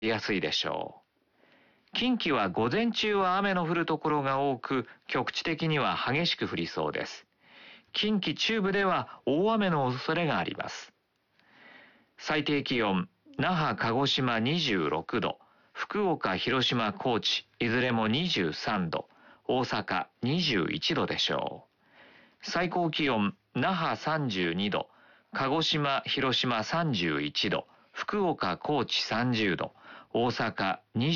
やすいでしょう。近畿は午前中は雨の降るところが多く、局地的には激しく降りそうです。近畿中部では大雨の恐れがあります。最低気温、那覇、鹿児島26度、福岡、広島、高知、いずれも23度、大阪21度でしょう。最高気温、那覇32度、鹿児島、広島31度、福岡、高知30度、大阪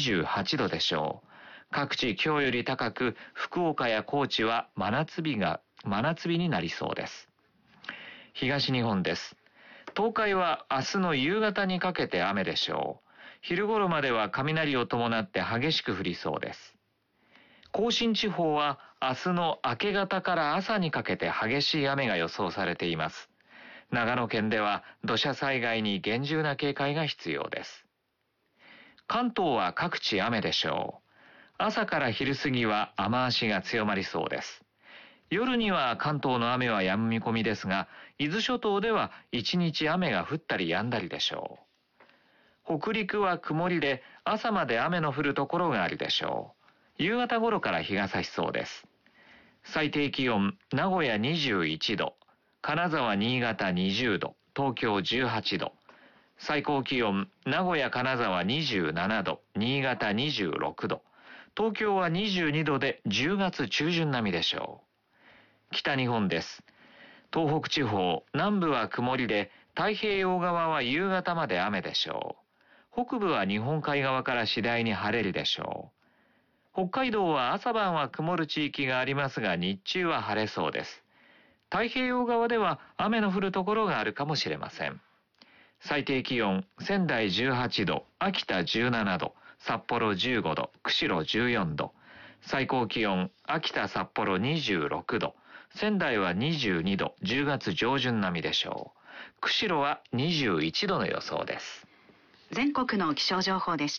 28度でしょう。各地今日より高く、福岡や高知は真夏日になりそうです。東日本です。東海は明日の夕方にかけて雨でしょう。昼頃までは雷を伴って激しく降りそうです。甲信地方は明日の明け方から朝にかけて激しい雨が予想されています。長野県では土砂災害に厳重な警戒が必要です。関東は各地雨でしょう。朝から昼過ぎは雨足が強まりそうです。夜には関東の雨は止む見込みですが、伊豆諸島では一日雨が降ったり止んだりでしょう。北陸は曇りで朝まで雨の降るところがあるでしょう。夕方頃から日が差しそうです。最低気温、名古屋21度、金沢、新潟20度、東京18度。最高気温、名古屋、金沢27度、新潟26度。東京は22度で10月中旬並みでしょう。北日本です。東北地方、南部は曇りで、太平洋側は夕方まで雨でしょう。北部は日本海側から次第に晴れるでしょう。北海道は朝晩は曇る地域がありますが、日中は晴れそうです。太平洋側では雨の降るところがあるかもしれません。最低気温、仙台18度、秋田17度、札幌15度、釧路14度。最高気温、秋田、札幌26度。仙台は22度、10月上旬並みでしょう。釧路は21度の予想です。 全国の気象情報でした。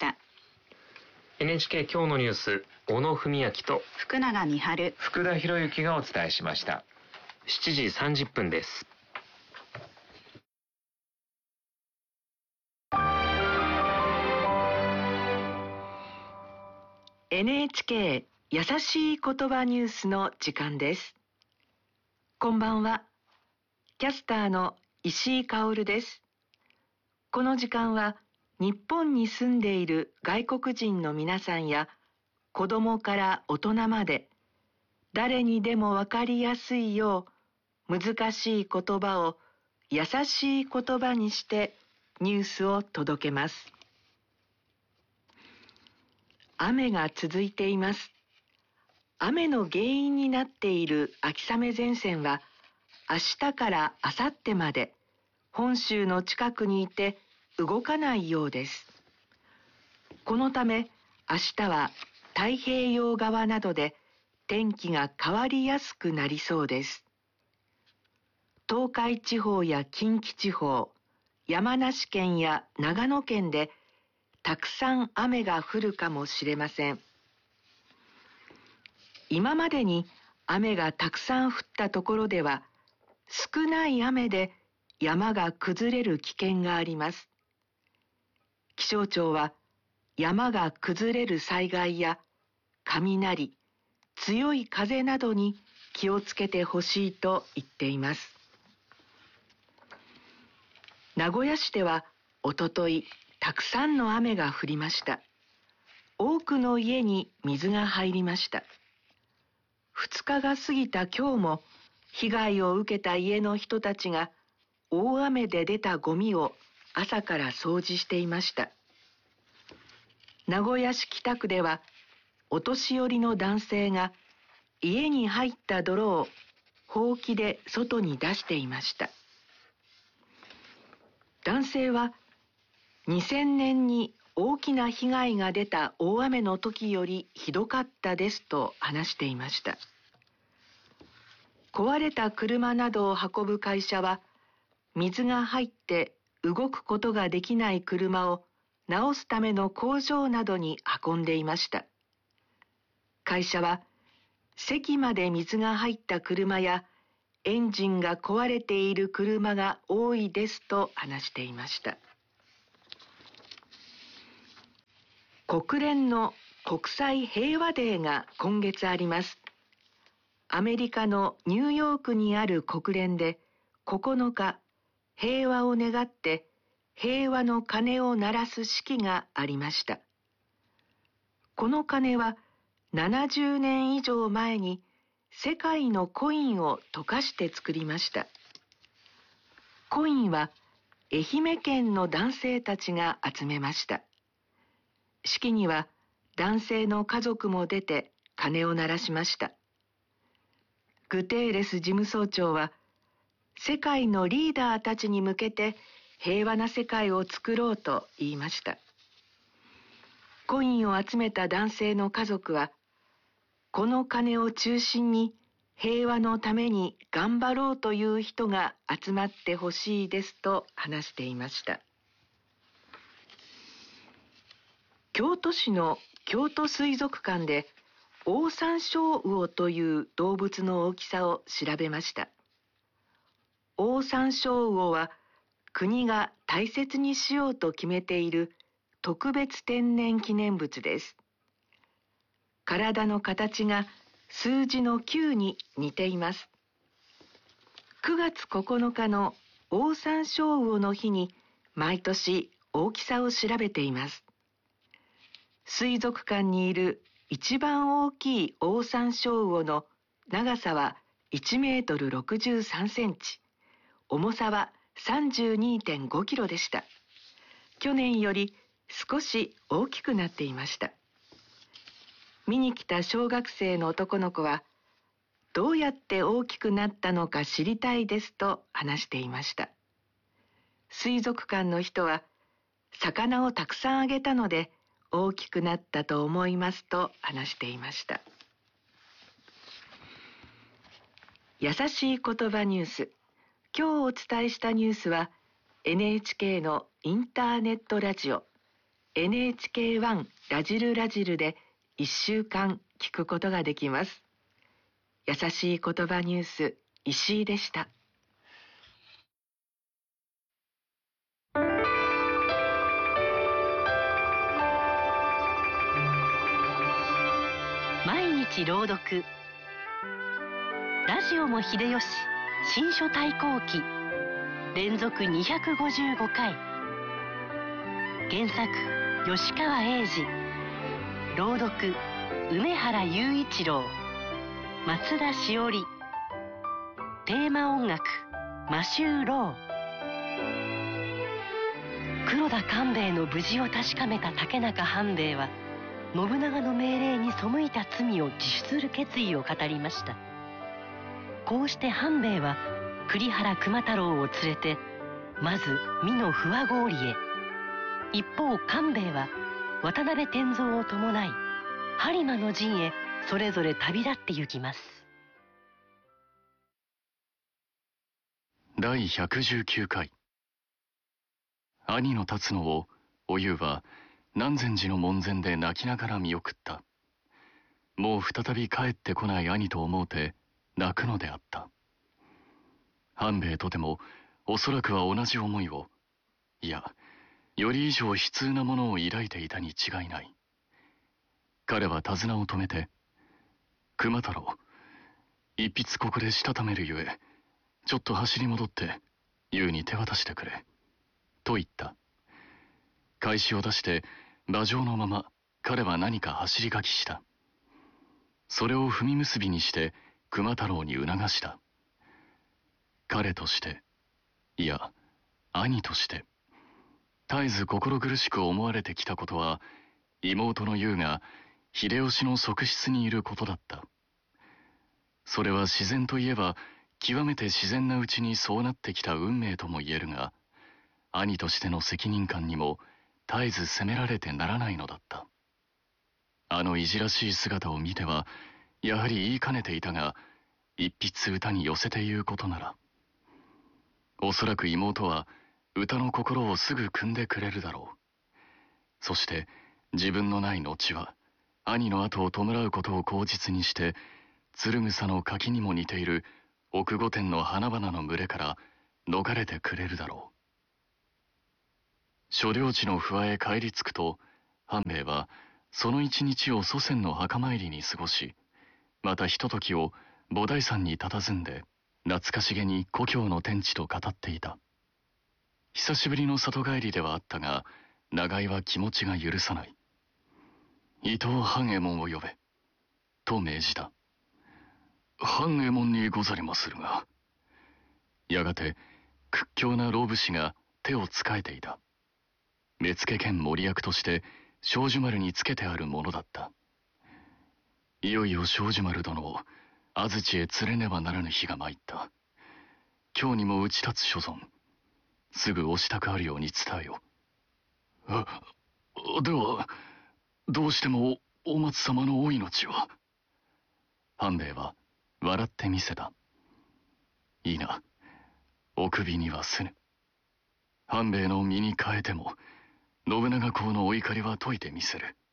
NHK 今日のニュース、小野文明と福永美春、 福田博之がお伝えしました。 7時30分です。 NHK 優しい言葉ニュースの時間です。こんばんは。キャスターの石井香織です。この時間は日本に住んでいる外国人の皆さんや子供から大人まで誰にでもわかりやすいよう難しい言葉を優しい言葉にしてニュースを届けます。雨が続いています。雨の原因になっている秋雨前線は明日から明後日まで本州の近くにいて動かないようです。このため明日は太平洋側などで天気が変わりやすくなりそうです。東海地方や近畿地方、山梨県や長野県でたくさん雨が降るかもしれません。今までに雨がたくさん降ったところでは少ない雨で山が崩れる危険があります。気象庁は山が崩れる災害や雷、強い風などに気をつけてほしいと言っています。名古屋市ではおとといたくさんの雨が降りました。多くの家に水が入りました。2日が過ぎた今日も被害を受けた家の人たちが大雨で出たゴミを朝から掃除していました。名古屋市北区ではお年寄りの男性が家に入った泥をほうきで外に出していました。男性は2000年に大きな被害が出た大雨の時よりひどかったですと話していました。壊れた車などを運ぶ会社は水が入って動くことができない車を直すための工場などに運んでいました。会社は席まで水が入った車やエンジンが壊れている車が多いですと話していました。 国連の国際平和デーが今月あります。アメリカのニューヨークにある国連で9日、平和を願って平和の鐘を鳴らす式がありました。この鐘は70年以上前に世界のコインを溶かして作りました。コインは愛媛県の男性たちが集めました。式には男性の家族も出て鐘を鳴らしました。グテーレス事務総長は、世界のリーダーたちに向けて平和な世界を作ろうと言いました。コインを集めた男性の家族は、この鐘を中心に平和のために頑張ろうという人が集まってほしいですと話していました。京都市の京都水族館でオオサンショウウオという動物の大きさを調べました。オオサンショウウオは国が大切にしようと決めている特別天然記念物です。体の形が数字の9に似ています。9月9日のオオサンショウウオの日に毎年大きさを調べています。水族館にいる一番大きいオオサンショウウオの長さは1メートル63センチ、重さは 32.5 キロでした。去年より少し大きくなっていました。見に来た小学生の男の子は、どうやって大きくなったのか知りたいですと話していました。水族館の人は、魚をたくさんあげたので大きくなったと思いますと話していました。優しい言葉ニュース。今日お伝えしたニュースは NHK のインターネットラジオ NHK1 ラジルラジルで1週間聞くことができます。優しい言葉ニュース、石井でした。 毎日朗読。ラジオも秀吉、新書対抗記、連続255回。原作吉川英治、朗読梅原雄一郎、松田しおり。テーマ音楽マシュー・ロー。黒田官兵衛の無事を確かめた竹中半兵衛は、信長の命令に背いた罪を自首する決意を語りました。こうして半兵衛は栗原熊太郎を連れてまず美濃不破郡へ。一方官兵衛は渡辺天蔵を伴い播磨の陣へそれぞれ旅立って行きます。 第119回。兄の立つのをおゆうは南禅寺の門前で泣きながら見送った。もう再び帰ってこない兄と思うて泣くのであった。半兵衛とてもおそらくは同じ思いを、いやより以上悲痛なものを抱いていたに違いない。彼は手綱を止めて、熊太郎、一筆ここでしたためるゆえ、ちょっと走り戻って優に手渡してくれと言った。返しを出して馬上のまま彼は何か走り書きした。それを踏み結びにして熊太郎に促した。彼として、いや兄として絶えず心苦しく思われてきたことは、妹の優が秀吉の側室にいることだった。それは自然といえば極めて自然なうちにそうなってきた運命とも言えるが、兄としての責任感にも絶えず責められてならないのだった。あのいじらしい姿を見てはやはり言いかねていたが、一筆歌に寄せて言うことなら、おそらく妹は歌の心をすぐ汲んでくれるだろう。そして自分のない後は兄の後を弔うことを口実にして、鶴草の柿にも似ている奥御殿の花々の群れから逃れてくれるだろう。所領地の不破へ帰り着くと、 半兵衛はその一日を祖先の墓参りに過ごし、またひとときを菩提山に佇んで懐かしげに故郷の天地と語っていた。久しぶりの里帰りではあったが、長井は気持ちが許さない。伊藤半右衛門を呼べと命じた。半右衛門にござりまするが。やがて屈強な老武士が手をつかえていた。目付兼守役として庄司丸につけてあるものだった。いよいよ庄司丸殿を安土へ連れねばならぬ日が参った。今日にも打ち立つ所存、すぐお支度あるように伝えよ。ではどうしてもお松様のお命は。半兵衛は笑ってみせた。いいな、お首にはすぬ。半兵衛の身に変えても信長公のお怒りは解いてみせる。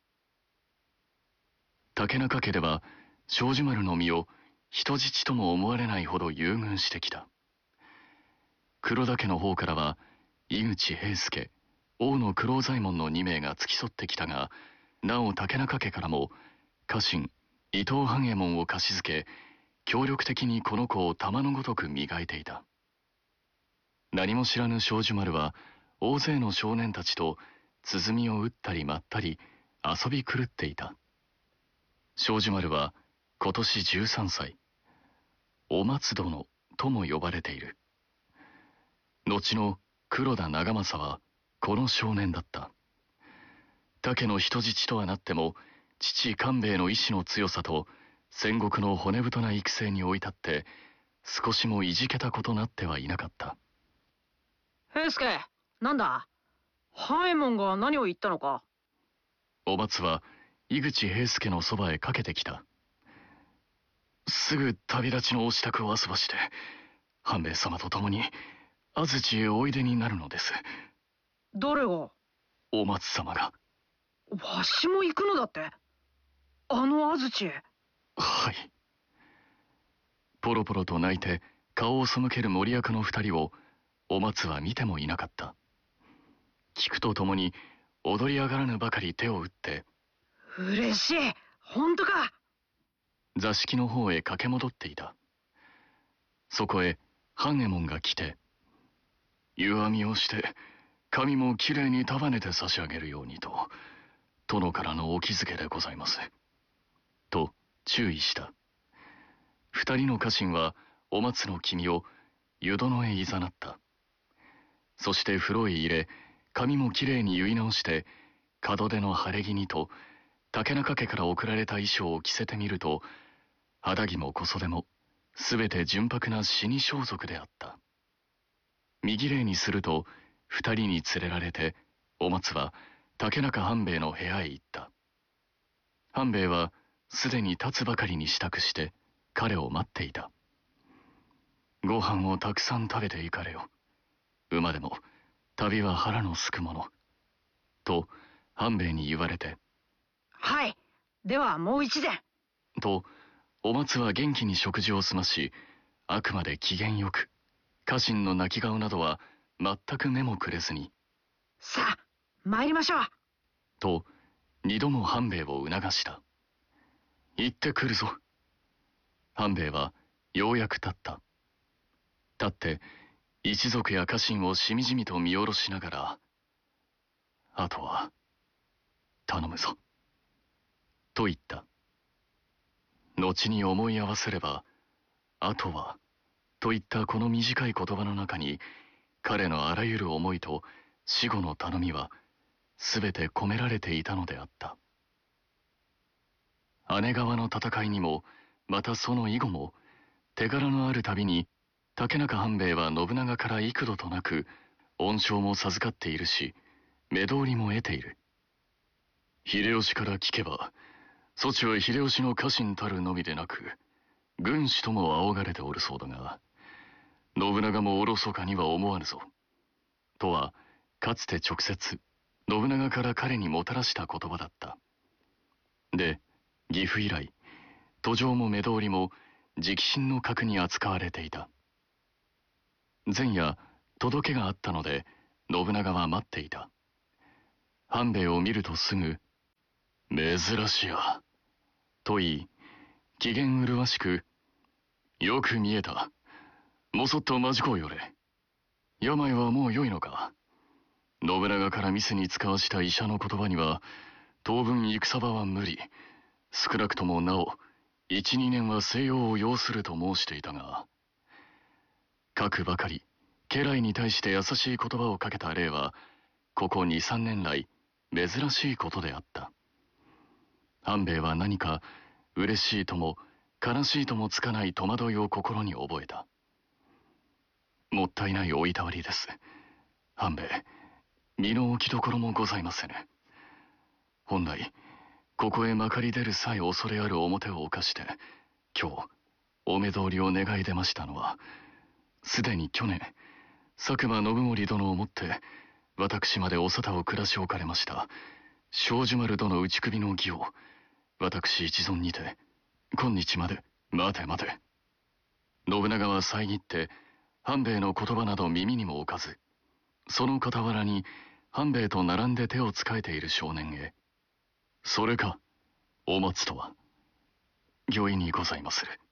竹中家では庄司丸の身を人質とも思われないほど優遇してきた。黒田家の方からは井口平助、大野九郎左衛門の2名が付き添ってきたが、なお竹中家からも家臣伊藤半右衛門を貸し付け、協力的にこの子を玉のごとく磨いていた。何も知らぬ庄司丸は大勢の少年たちと鼓を打ったり舞ったり遊び狂っていた。庄司丸は今年13歳、お松殿とも呼ばれている。後の黒田長政はこの少年だった。他家の人質とはなっても、父官兵衛の意志の強さと戦国の骨太な育成に追い立って少しもいじけたことなってはいなかった。 平助、なんだ、半右衛門が何を言ったのか。 お松は井口平助のそばへかけてきた。すぐ旅立ちのお支度をあすばして半兵衛様と共に安土へおいでになるのです。 誰が。 お松様が。 わしも行くのだって、あの安土へ。 はい。ポロポロと泣いて顔を背ける森役の二人をお松は見てもいなかった。聞くとともに踊り上がらぬばかり手を打って、 嬉しい、本当か。 座敷の方へ駆け戻っていた。そこへ半右衛門が来て、湯あみをして髪もきれいに束ねて差し上げるようにと殿からのお気づけでございますと注意した。二人の家臣はお松の君を湯殿へいざなった。そして風呂へ入れ、髪もきれいに結い直して門出の晴れ着にと竹中家から送られた衣装を着せてみると、肌着も小袖もすべて純白な死に装束であった。右礼にすると二人に連れられてお松は竹中半兵衛の部屋へ行った。半兵衛はすでに立つばかりに支度して彼を待っていた。ご飯をたくさん食べていかれよ。馬でも旅は腹のすくものと半兵衛に言われて、 はい、ではもう一膳。 とお松は元気に食事を済まし、あくまで機嫌よく家臣の泣き顔などは全く目もくれずに、 さあ参りましょうと二度も半兵衛を促した。行ってくるぞ。半兵衛はようやく立った。立って一族や家臣をしみじみと見下ろしながら、あとは頼むぞと言った。後に思い合わせれば、あとはといったこの短い言葉の中に彼のあらゆる思いと死後の頼みはすべて込められていたのであった。姉川の戦いにもまたその以後も手柄のあるたびに竹中半兵衛は信長から幾度となく恩賞も授かっているし、目通りも得ている。秀吉から聞けば、そちは秀吉の家臣たるのみでなく軍師とも仰がれておるそうだが、信長もおろそかには思わぬぞとはかつて直接信長から彼にもたらした言葉だった。で、岐阜以来途上も目通りも直臣の格に扱われていた。前夜届けがあったので信長は待っていた。半兵衛を見るとすぐ珍しや。と言い、機嫌麗しく、よく見えた。もそっとまじこうよれ。病はもう良いのか。信長から店に使わした医者の言葉には、当分戦場は無理。少なくともなお、1、2年は静養を要すると申していたが、かくばかり、家来に対して優しい言葉をかけた例は、ここ2、3年来、珍しいことであった。半兵衛は何か、嬉しいとも、悲しいともつかない戸惑いを心に覚えた。もったいないおいたわりです。半兵衛、身の置きどころもございませぬ。本来、ここへまかり出る際恐れある表を犯して、今日、お目通りを願い出ましたのは、すでに去年、佐久間信盛殿をもって、私までお沙汰を下しおかれました、庄司丸殿打ち首の儀を、私一存にて、今日まで、待て待て。信長は遮って、半兵衛の言葉など耳にも置かず、その傍らに、半兵衛と並んで手をつかえている少年へ、それか、お松とは、御意にございまする。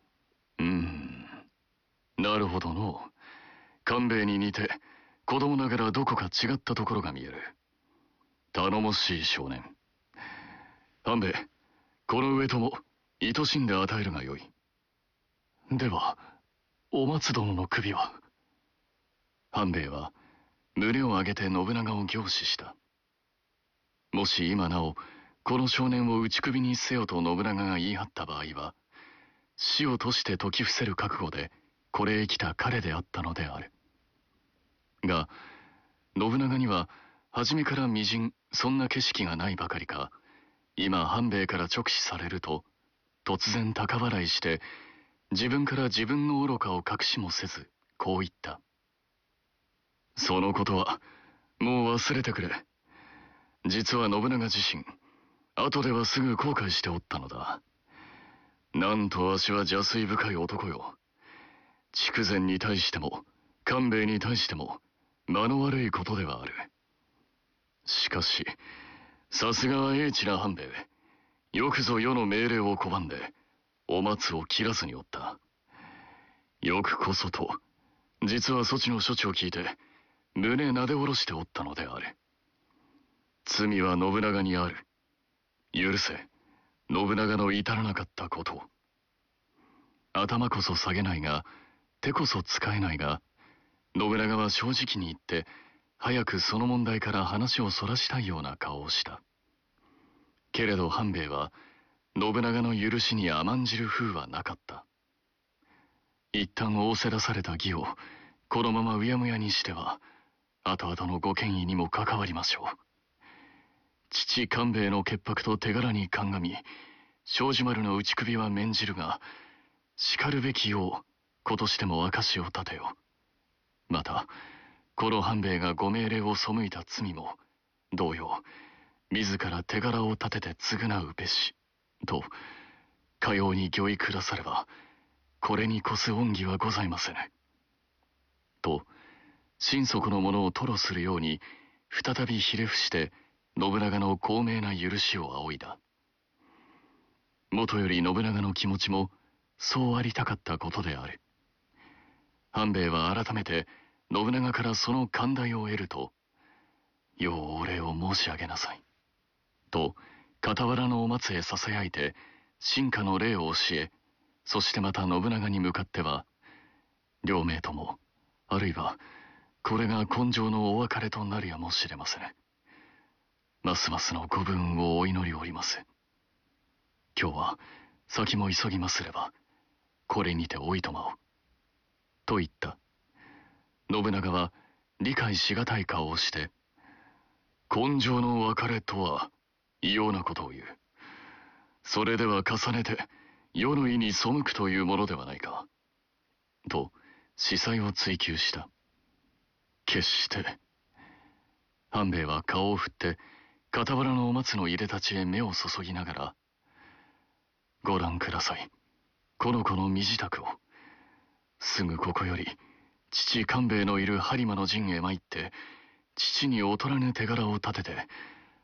なるほどの。官兵衛に似て、子供ながらどこか違ったところが見える。頼もしい少年。半兵衛、この上とも、愛しんで与えるがよい。では、お松殿の首は。半兵衛は、胸を上げて信長を凝視した。もし今なお、この少年を打ち首にせよと信長が言い張った場合は、死を賭して説き伏せる覚悟で、これへ来た彼であったのである。が、信長には、初めから微塵、そんな景色がないばかりか、今半兵衛から直視されると、突然高笑いして、自分から自分の愚かを隠しもせず、こう言った。そのことは、もう忘れてくれ。実は信長自身、後ではすぐ後悔しておったのだ。なんとわしは邪推深い男よ。筑前に対しても、官兵衛に対しても、間の悪いことではある。しかし、さすがは英知な半兵衛。よくぞ世の命令を拒んで、お松を切らずにおった。よくこそと、実はそちの処置を聞いて、胸なで下ろしておったのである。罪は信長にある。許せ、信長の至らなかったことを。頭こそ下げないが、手こそ使えないが、信長は正直に言って、早くその問題から話をそらしたいような顔をした。けれど半兵衛は、信長の許しに甘んじる風はなかった。一旦仰せ出された義を、このままうやむやにしては、後々のご権威にも関わりましょう。父官兵衛の潔白と手柄に鑑み、庄司丸の打ち首は免じるが、しかるべきよう、子としても証を立てよ。また、この半兵衛がご命令を背いた罪も、同様、自ら手柄を立てて償うべし、と、かように御意下されば、これに越す恩義はございませぬ。と、心底のものを吐露するように、再びひれ伏して、信長の高名な許しを仰いだ。もとより信長の気持ちも、そうありたかったことである。半兵衛は改めて、信長からその寛大を得ると、ようお礼を申し上げなさい。と、傍らのお松へ囁いて、臣下の礼を教え、そしてまた信長に向かっては、両名とも、あるいは、これが今生のお別れとなるやもしれません。ますますのご武運をお祈りおります。今日は、先も急ぎますれば、これにておいとまを。と言った。信長は、理解しがたい顔をして、今生の別れとは、異様なことを言う。それでは重ねて、世の意に背くというものではないか。と、司祭を追求した。決して。半兵衛は顔を振って、傍らのお松のいでたちへ目を注ぎながら、ご覧ください。この子の身支度を。すぐここより、父官兵衛のいる播磨の陣へ参って、父に劣らぬ手柄を立てて、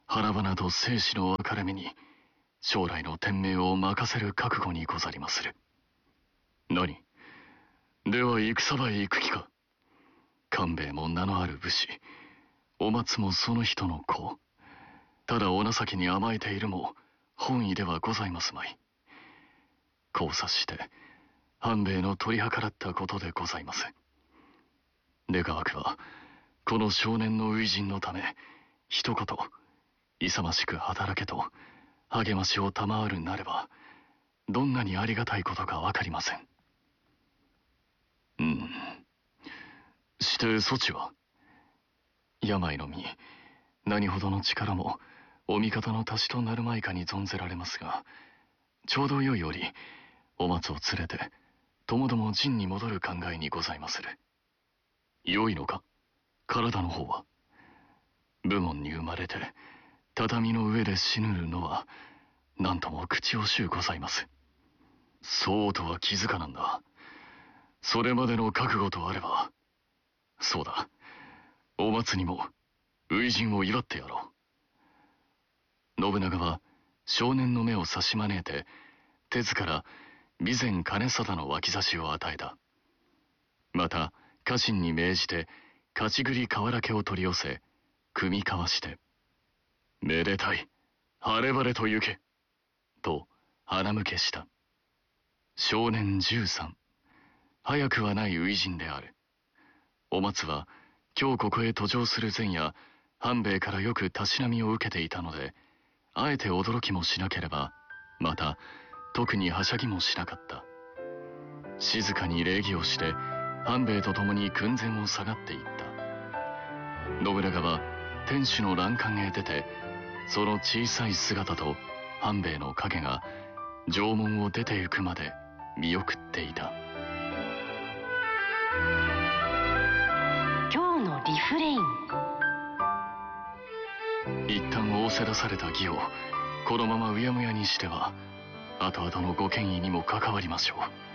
腹ばなと生死の分かれ目に将来の天命を任せる覚悟にござりまする。何では戦場へ行く気か。官兵衛も名のある武士、お松もその人の子。ただお情けに甘えているも本意ではございますまい。こう察して半兵衛の取り計らったことでございます。願わくはこの少年の初陣のため一言勇ましく働けと励ましを賜るなれば、どんなにありがたいことか分かりません。してそちは病の身、何ほどの力もお味方の足しとなるまいかに存ぜられますが、ちょうどよい折お松を連れてともども陣に戻る考えにございまする。よいのか、体の方は。武門に生まれて畳の上で死ぬるのは何とも口惜しゅうございます。そうとは気づかなんだ。それまでの覚悟とあれば、そうだ、お松にも初陣を祝ってやろう。信長は少年の目を差し招いて手ずから備前兼定の脇差しを与えた。また家臣に命じて勝ち栗瓦家を取り寄せ組み交わして、めでたい、晴れ晴れと行けと鼻向けした。少年13、早くはない初陣である。お松は今日ここへ登場する前夜、半兵衛からよくたしなみを受けていたので、あえて驚きもしなければ、また特にはしゃぎもしなかった。静かに礼儀をして半兵衛と共に訓前を下がっていった。信長は天守の欄干へ出て、その小さい姿と半兵衛の影が城門を出て行くまで見送っていた。 今日のリフレイン。 一旦仰せ出された義をこのままうやむやにしては後々のご権威にも関わりましょう。